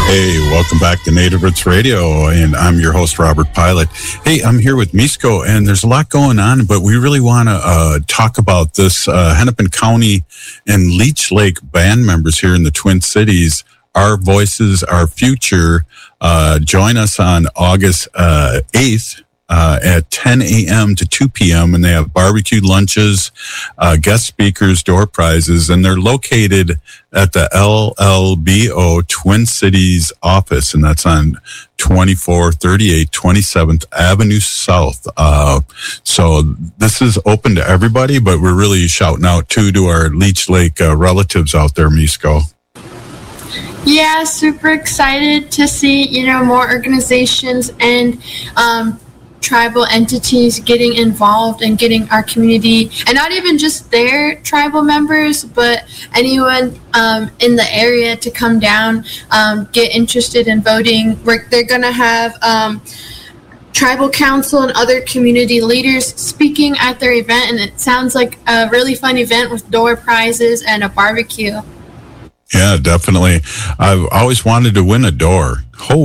Hey, welcome back to Native Roots Radio, and I'm your host, Robert Pilot. Hey, I'm here with Misko, and there's a lot going on, but we really want to talk about this Hennepin County and Leech Lake band members here in the Twin Cities. Our Voices, Our Future. Join us on August 8th. At 10 a.m. to 2 p.m. and they have barbecue lunches, guest speakers, door prizes, and they're located at the LLBO Twin Cities office, and that's on 2438 27th Avenue South. So this is open to everybody, but we're really shouting out to our Leech Lake relatives out there, Misko. Yeah, super excited to see, more organizations and tribal entities getting involved and getting our community, and not even just their tribal members, but anyone in the area to come down, get interested in voting. They're going to have tribal council and other community leaders speaking at their event, and it sounds like a really fun event with door prizes and a barbecue. Yeah, definitely. I've always wanted to win a door.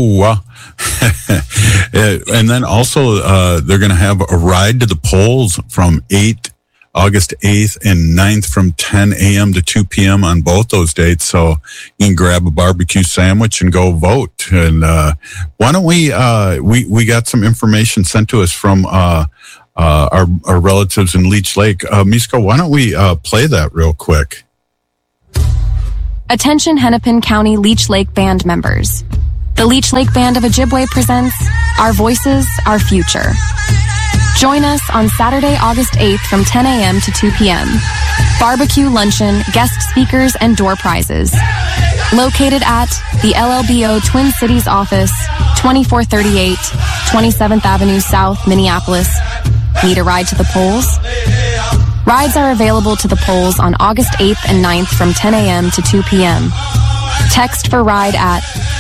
And then also they're going to have a ride to the polls from August 8th and 9th from 10 a.m. to 2 p.m. on both those dates. So you can grab a barbecue sandwich and go vote. And why don't we got some information sent to us from our relatives in Leech Lake. Misko, why don't we play that real quick? Attention Hennepin County Leech Lake Band members. The Leech Lake Band of Ojibwe presents Our Voices, Our Future. Join us on Saturday, August 8th from 10 a.m. to 2 p.m. Barbecue luncheon, guest speakers, and door prizes. Located at the LLBO Twin Cities office, 2438 27th Avenue South, Minneapolis. Need a ride to the polls? Rides are available to the polls on August 8th and 9th from 10 a.m. to 2 p.m. Text for ride at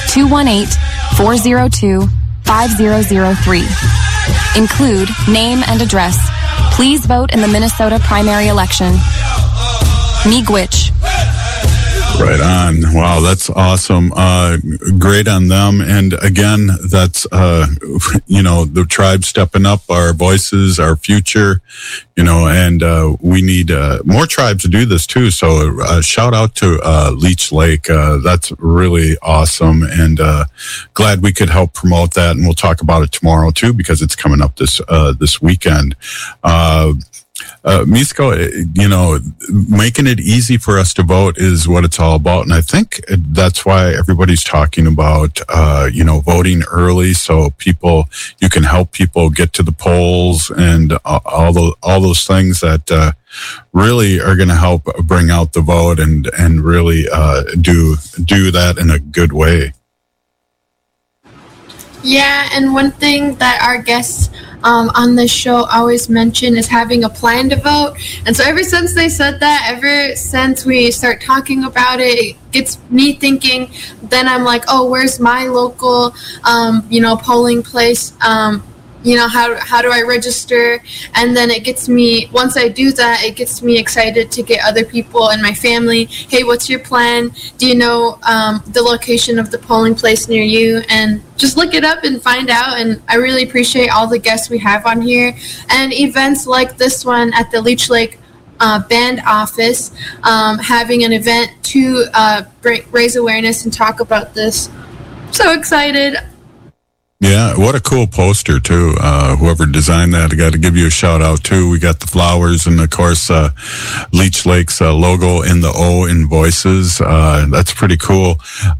218-402-5003. Include name and address. Please vote in the Minnesota primary election. Miigwech. Right on. Wow, that's awesome. Great on them. And again, that's, the tribe stepping up, our voices, our future, and we need more tribes to do this too. So shout out to Leech Lake. That's really awesome. And glad we could help promote that. And we'll talk about it tomorrow too, because it's coming up this weekend. Misko, making it easy for us to vote is what it's all about. And I think that's why everybody's talking about, voting early so you can help people get to the polls and all those things that really are going to help bring out the vote and really do that in a good way. Yeah, and one thing that our guests on this show always mention is having a plan to vote. And so ever since they said that, ever since we start talking about it, it gets me thinking. Then I'm like, oh, where's my local, polling place? How do I register? And then it gets me, once I do that, it gets me excited to get other people in my family. Hey, what's your plan? Do you know the location of the polling place near you? And just look it up and find out. And I really appreciate all the guests we have on here and events like this one at the Leech Lake band office, having an event to raise awareness and talk about this. So excited. Yeah, what a cool poster, too. Whoever designed that, I got to give you a shout out, too. We got the flowers and, of course, Leech Lake's logo in the O in Voices. That's pretty cool.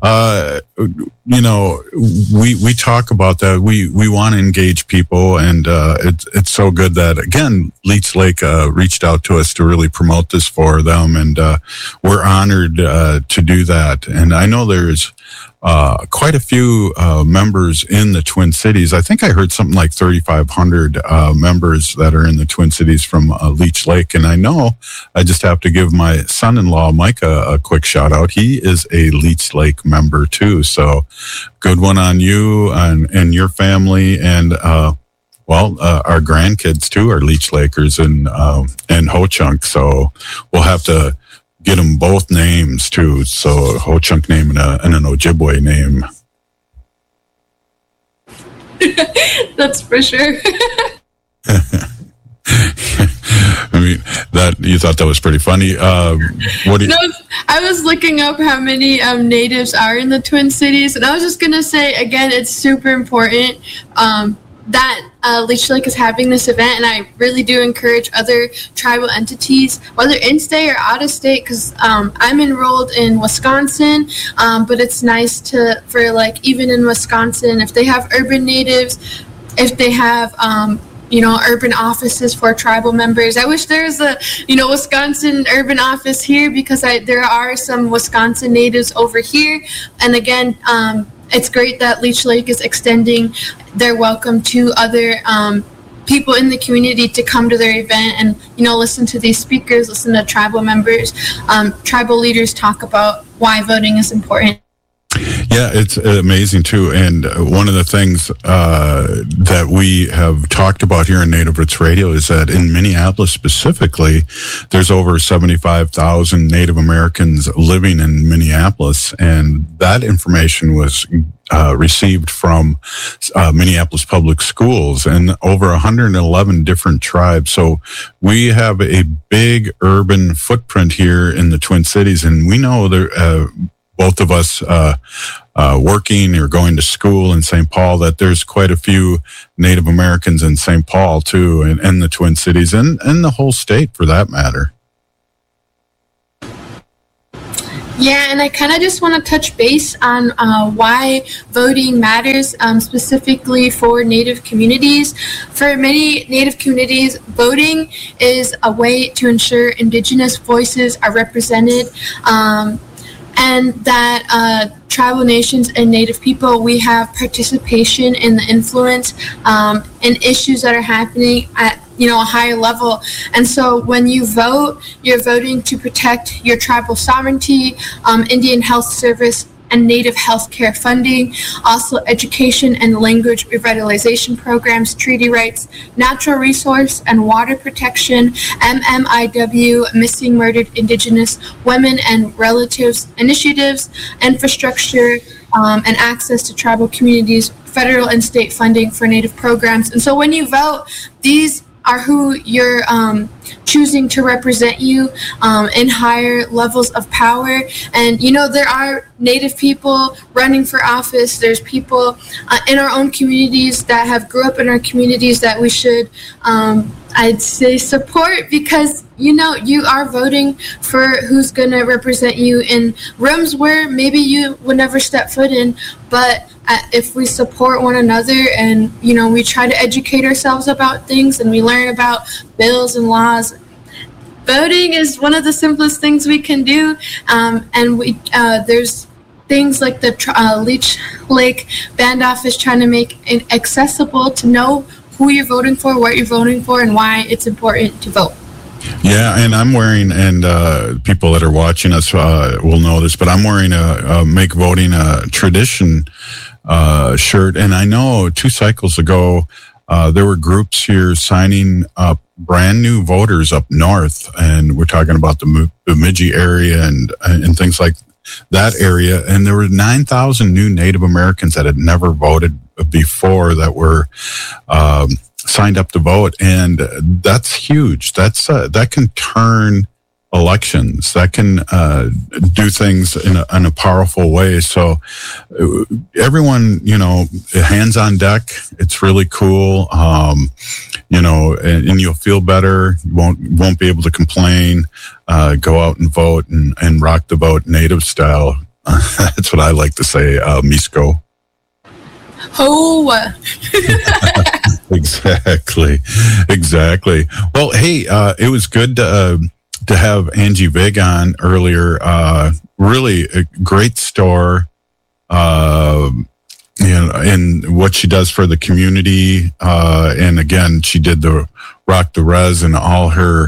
We talk about that. We want to engage people, and it's so good that, again, Leech Lake reached out to us to really promote this for them, and we're honored to do that. And I know there's quite a few members in the Twin Cities. I think I heard something like 3,500 members that are in the Twin Cities from Leech Lake. And I know I just have to give my son-in-law, Micah, a quick shout out. He is a Leech Lake member too. So good one on you and your family. And our grandkids too are Leech Lakers and Ho-Chunk. So we'll have to get them both names too. So a Ho-Chunk name and an Ojibwe name. That's for sure. I mean, that you thought that was pretty funny. What do you? No, I was looking up how many natives are in the Twin Cities, and I was just gonna say again, it's super important that Leech Lake is having this event, and I really do encourage other tribal entities, whether in state or out of state, because I'm enrolled in Wisconsin, but it's nice for like even in Wisconsin, if they have urban natives, if they have urban offices for tribal members. I wish there was a, Wisconsin urban office here, because there are some Wisconsin natives over here. And again, it's great that Leech Lake is extending their welcome to other people in the community to come to their event and, listen to these speakers, listen to tribal members, tribal leaders talk about why voting is important. Yeah, it's amazing too. And one of the things that we have talked about here in Native Roots Radio is that in Minneapolis specifically, there's over 75,000 Native Americans living in Minneapolis. And that information was received from Minneapolis Public Schools and over 111 different tribes. So we have a big urban footprint here in the Twin Cities. And we know there, both of us working or going to school in St. Paul, that there's quite a few Native Americans in St. Paul too, and the Twin Cities, and the whole state for that matter. Yeah, and I kind of just want to touch base on why voting matters, specifically for Native communities. For many Native communities, voting is a way to ensure Indigenous voices are represented, and that tribal nations and Native people, we have participation in the influence in issues that are happening at a higher level. And so when you vote, you're voting to protect your tribal sovereignty, Indian Health Service and Native healthcare funding, also education and language revitalization programs, treaty rights, natural resource and water protection, MMIW, missing murdered Indigenous women and relatives initiatives, infrastructure, and access to tribal communities, federal and state funding for Native programs. And so when you vote, these are who you're choosing to represent you in higher levels of power. And, there are Native people running for office. There's people in our own communities that have grew up in our communities that we should, I'd say, support, because, you are voting for who's going to represent you in rooms where maybe you would never step foot in. But if we support one another and, we try to educate ourselves about things and we learn about bills and laws, voting is one of the simplest things we can do. And there's things like the Leech Lake Band Office trying to make it accessible to know who you're voting for, what you're voting for, and why it's important to vote. Yeah, and I'm wearing, and people that are watching us will know this, but I'm wearing a Make Voting a Tradition shirt. And I know 2 cycles ago, there were groups here signing up brand new voters up north. And we're talking about the Bemidji area and things like that area. And there were 9,000 new Native Americans that had never voted before that were signed up to vote. And that's huge. That can turn elections. That can do things in a powerful way. So everyone, hands on deck. It's really cool. And you'll feel better. You won't be able to complain. Go out and vote and rock the vote Native style. That's what I like to say, Misko. Oh. Exactly. Well, hey, it was good to have Angie Vig on earlier. Really a great store, in what she does for the community. And again, she did the Rock the Res, and all her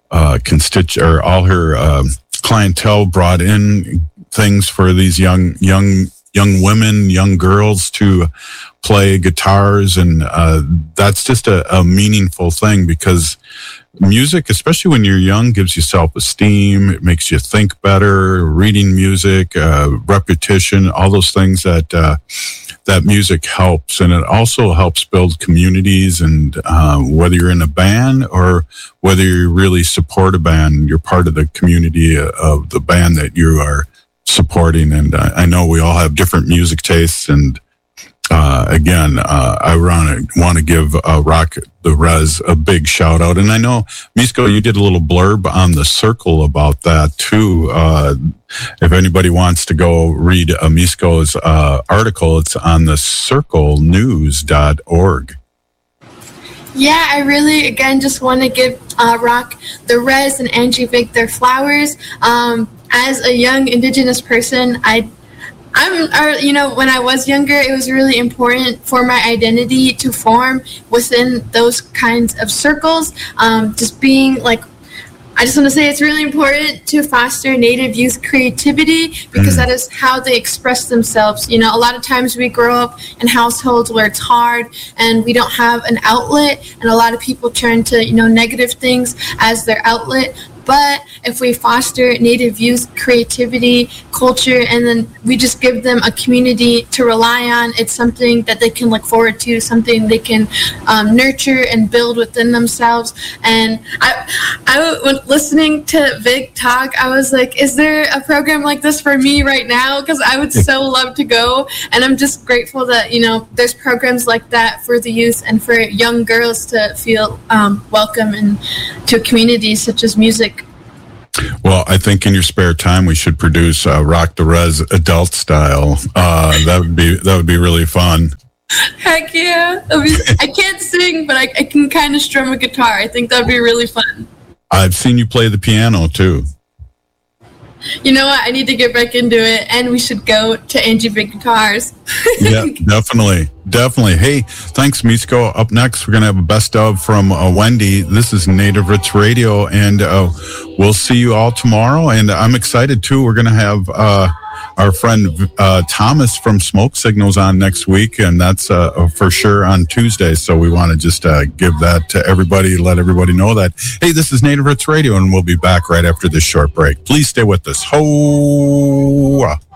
clientele brought in things for these young women, young girls to play guitars. And that's just a meaningful thing, because music, especially when you're young, gives you self-esteem. It makes you think better. Reading music, repetition, all those things that that music helps, and it also helps build communities. And whether you're in a band or whether you really support a band, you're part of the community of the band that you are supporting. And I know we all have different music tastes, and again, I want to give Rock the Res a big shout out. And I know, Misko, you did a little blurb on the Circle about that too. If anybody wants to go read Misko's article, it's on the circlenews.org. Yeah, I really, again, just want to give Rock the Res and Angie Vig their flowers. As a young Indigenous person, when I was younger, it was really important for my identity to form within those kinds of circles. Just being like, I just want to say it's really important to foster Native youth creativity, because that is how they express themselves. A lot of times we grow up in households where it's hard and we don't have an outlet, and a lot of people turn to, negative things as their outlet. But if we foster Native youth creativity, culture, and then we just give them a community to rely on, it's something that they can look forward to, something they can nurture and build within themselves. And when listening to Vig talk, I was like, is there a program like this for me right now? Because I would so love to go. And I'm just grateful that, there's programs like that for the youth and for young girls to feel welcome to a community such as music. Well, I think in your spare time we should produce Rock the Res adult style. That would be really fun. Heck yeah! I can't sing, but I can kind of strum a guitar. I think that'd be really fun. I've seen you play the piano too. You know what? I need to get back into it, and we should go to Angie Vig Guitars. Yeah, definitely. Hey, thanks, Misko. Up next, we're going to have a best of from Wendy. This is Native Roots Radio, and we'll see you all tomorrow. And I'm excited, too. We're going to have our friend Thomas from Smoke Signals on next week, and that's for sure on Tuesday. So we want to just give that to everybody, let everybody know that, hey, this is Native Roots Radio, and we'll be back right after this short break. Please stay with us. Ho!